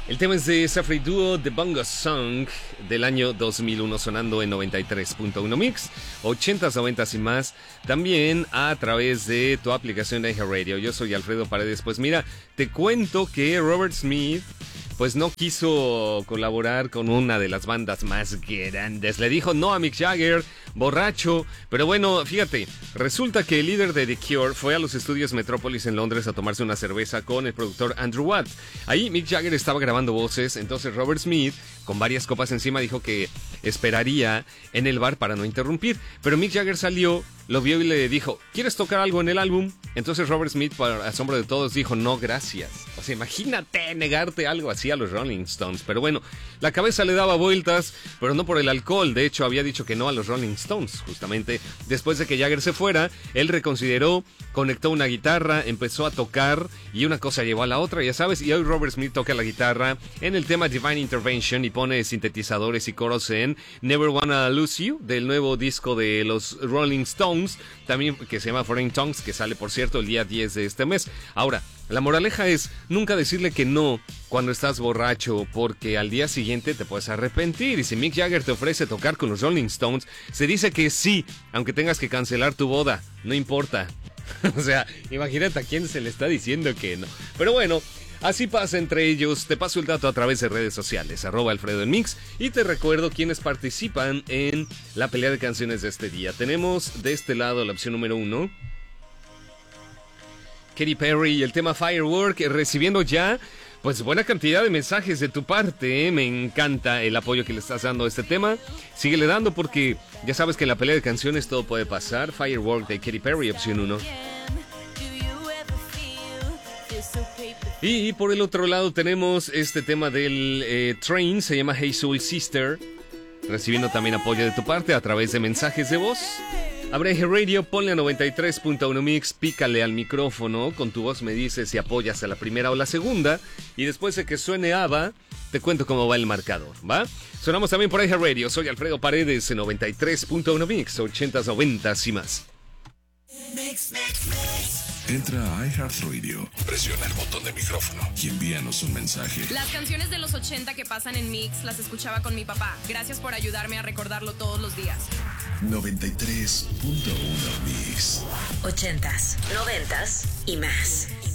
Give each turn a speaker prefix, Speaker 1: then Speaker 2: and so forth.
Speaker 1: El tema es de Safri Duo, The Bongo Song, del año 2001, sonando en 93.1 Mix, 80s, 90s y más, también a través de tu aplicación de iHeartRadio. Yo soy Alfredo Paredes. Pues mira, te cuento que Robert Smith pues no quiso colaborar con una de las bandas más grandes. Le dijo no a Mick Jagger, borracho. Pero bueno, fíjate, resulta que el líder de The Cure fue a los estudios Metrópolis en Londres a tomarse una cerveza con el productor Andrew Watt. Ahí Mick Jagger estaba grabando voces, entonces Robert Smith, con varias copas encima, dijo que esperaría en el bar para no interrumpir. Pero Mick Jagger salió, lo vio y le dijo, ¿quieres tocar algo en el álbum? Entonces Robert Smith, para asombro de todos, dijo, no, gracias. O sea, imagínate negarte algo así a los Rolling Stones. Pero bueno, la cabeza le daba vueltas, pero no por el alcohol. De hecho, había dicho que no a los Rolling Stones. Justamente después de que Jagger se fuera, él reconsideró, conectó una guitarra, empezó a tocar y una cosa llevó a la otra, ya sabes. Y hoy Robert Smith toca la guitarra en el tema Divine Intervention y pone sintetizadores y coros en Never Wanna Lose You, del nuevo disco de los Rolling Stones, también que se llama Foreign Tongues, que sale, por cierto, el día 10 de este mes. Ahora, la moraleja es nunca decirle que no cuando estás borracho, porque al día siguiente te puedes arrepentir. Y si Mick Jagger te ofrece tocar con los Rolling Stones, se dice que sí, aunque tengas que cancelar tu boda, no importa. O sea, imagínate a quién se le está diciendo que no. Pero bueno, así pasa entre ellos. Te paso el dato a través de redes sociales, @Alfredo en Mix, y te recuerdo quienes participan en la pelea de canciones de este día. Tenemos de este lado la opción número 1, Katy Perry, y el tema Firework, recibiendo ya pues buena cantidad de mensajes de tu parte, ¿eh? Me encanta el apoyo que le estás dando a este tema. Síguele dando porque ya sabes que en la pelea de canciones todo puede pasar. Firework de Katy Perry, opción 1. Y por el otro lado tenemos este tema del Train, se llama Hey Soul Sister, recibiendo también apoyo de tu parte a través de mensajes de voz. Abre iHeartRadio, ponle a 93.1 Mix, pícale al micrófono, con tu voz me dices si apoyas a la primera o la segunda, y después de que suene ABBA, te cuento cómo va el marcador, ¿va? Sonamos también por iHeartRadio, soy Alfredo Paredes en 93.1 Mix, 80s, 90s y más.
Speaker 2: Entra a iHeartRadio, presiona el botón de micrófono y envíanos un mensaje.
Speaker 3: Las canciones de los 80 que pasan en Mix las escuchaba con mi papá. Gracias por ayudarme a recordarlo todos los días.
Speaker 2: 93.1 Mix.
Speaker 4: 80s, 90s y más.